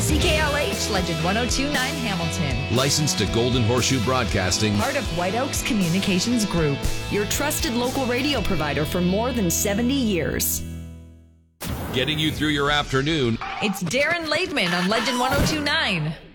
CKLH Legend 1029 Hamilton. Licensed to Golden Horseshoe Broadcasting. Part of White Oaks Communications Group. Your trusted local radio provider for more than 70 years. Getting you through your afternoon. It's Darren Laidman on Legend 1029.